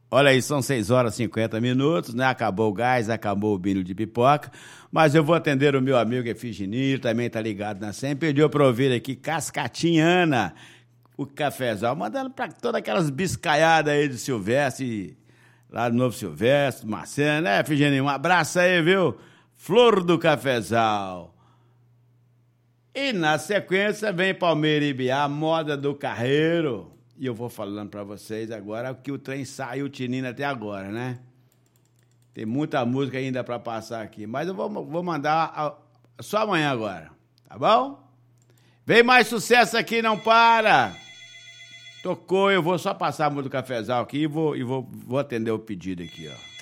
Olha aí, são 6 horas e 50 minutos, né? Acabou o gás, acabou o binho de pipoca, mas eu vou atender o meu amigo Efigenir, também tá ligado na sempre, pediu pra ouvir aqui Cascatinhana, o cafezal, mandando pra todas aquelas biscaiadas aí do Silvestre, lá do Novo Silvestre, Marcelo, né, Efigenir? Um abraço aí, viu? Flor do cafezal. E na sequência vem Palmeira e Biá, moda do carreiro. E eu vou falando pra vocês agora que o trem saiu tinindo até agora, né? Tem muita música ainda pra passar aqui, mas eu vou mandar só amanhã agora, tá bom? Vem mais sucesso aqui, não para! Tocou, eu vou só passar a música do cafezal aqui e vou atender o pedido aqui, ó.